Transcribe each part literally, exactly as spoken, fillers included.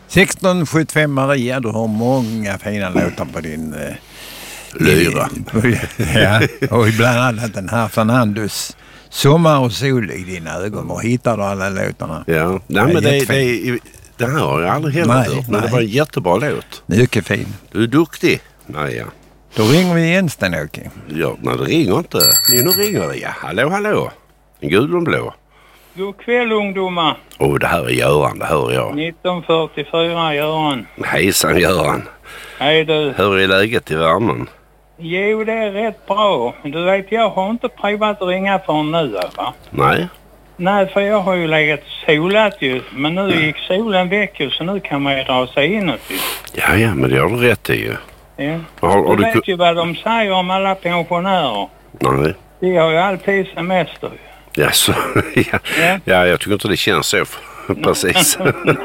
sexton sjuttiofem Maria, du har många fina låtar på din eh, lyra. Ja, och bland annat den här Fernandos Sommar och sol i dina ögon. Och hittar du alla låtarna? Ja, nej, det men det, det, det här har jag aldrig heller nej, hört. Men nej. det var en jättebra låt. Mycket fin. Du är duktig, Maria. Då ringer vi igen, Sten-Åke. Ja, nej, det ringer inte. Nu ringer det, ja. Hallå, hallå. En gul och blå. God kväll, ungdomar. Åh, oh, det här är Göran, det hör jag. nitton fyrtiofyra, Göran. Hejsan, Göran. Hej du. Hur är läget i värmen? Jo, det är rätt bra. Du vet, jag har inte provat att ringa för nu, va? Nej. Nej, för jag har ju legat solat ju. Men nu gick solen väck ju, så nu kan man ju dra sig inåt ju. Ja, ja, men det har du rätt i ju. Ja. Har, har du du vet ju vad de säger om alla pensionärer. Nej. De har ju alltid semester ju. Ja, så, ja. Ja. ja, jag tycker inte det känns så. Precis.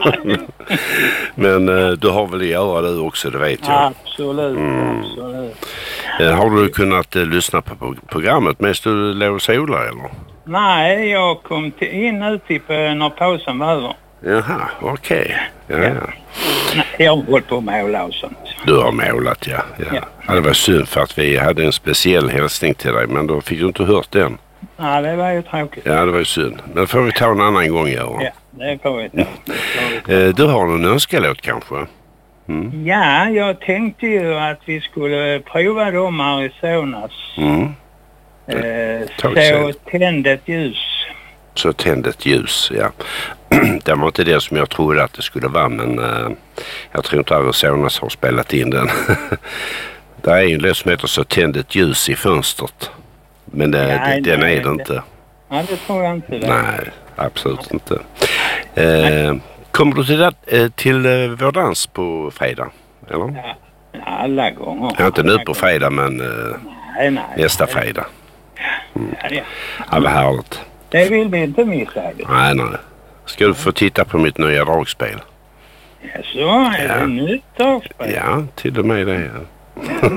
Men uh, du har väl att göra det också, det vet jag. Absolut, mm. absolut. Uh, har du kunnat uh, lyssna på programmet medan du låg och sola, eller? Nej, jag kom till, in nu typ när pausen var över. Jaha, okej. Okay. Ja, ja. Nej, jag har hållit på att måla och sånt. Du har målat, ja. ja. ja. ja det var synd för att vi hade en speciell hälsning till dig, men då fick du inte hört den. Ja, det var ju tråkigt. Ja, det var ju synd. Men får vi ta en annan gång, Göran. Ja, det får vi ta. Mm. Du har någon önskelåt kanske? Mm. Ja, jag tänkte ju att vi skulle prova dem Arizonas. Mm. Eh, så tänd ett ljus. Så tänd ett ljus, ja. Det var inte det som jag trodde att det skulle vara, men uh, jag tror inte Arizonas har spelat in den. Det är en låt som heter Så tänd ett ljus i fönstret. Men uh, nej, den nej, är det det. inte. Ja, det tror jag inte. Det. Nej, absolut nej. inte. Uh, kommer du till, det, uh, till uh, vår dans på fredag? Eller? Ja, alla gånger. Ja, inte nu på fredag, men uh, nej, nej, nästa nej. fredag. Mm. Ja, ja. Ja, vad härligt. Det vill vi inte missa. Nej, nej. Ska du få titta på mitt nya dragspel? Ja, så är ja. det nytt dragspel? Ja, till och med det. Ja.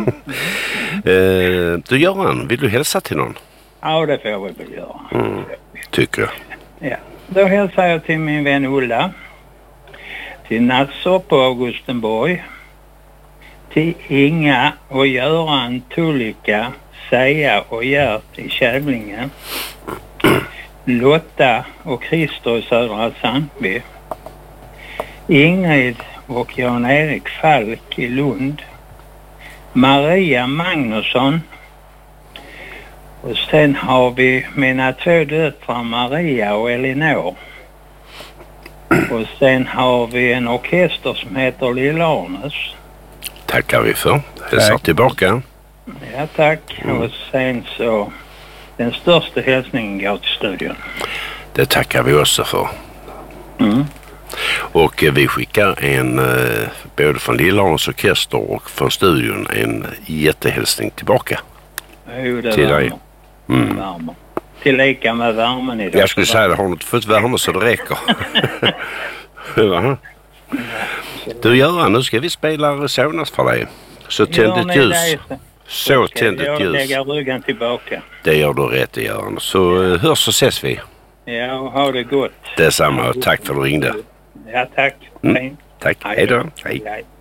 eh, du Göran, vill du hälsa till någon? Ja, det får vi väl göra. Mm, tycker jag. Ja, då hälsar jag till min vän Ulla. Till Nassor på Augustenborg. Till Inga och Göran Tullika, Säga och Gert i Kävlinge. Lotta och Christer i Södra Sandby. Ingrid och Jan-Erik Falk i Lund. Maria Magnusson. Och sen har vi mina två döttrar Maria och Elinor. Och sen har vi en orkester som heter Lill-Arnes. Tackar vi för. Hälsar tillbaka. Ja, tack. Mm. Och sen så den största hälsningen går till studion. Det tackar vi också för. Mm. Och eh, vi skickar en eh, både från Lill-Arnes orkester och från studion en jättehälsning tillbaka. Jo, det till dig. Mm. Värmer. Till lika med värmen idag. Jag skulle säga att har du inte fått värme så det räcker. Du Göran, nu ska vi spela Arizonas för dig. Så tänd ett ljus. Så tänd ett ljus. Jag lägger ryggen tillbaka. Det gör du rätt i Göran. Så ja. hörs och ses vi. Ja, ha det gott. Detsamma. Tack för att du ringde. Ja, tack. Mm. Tack. Hej då. Hej. Hej.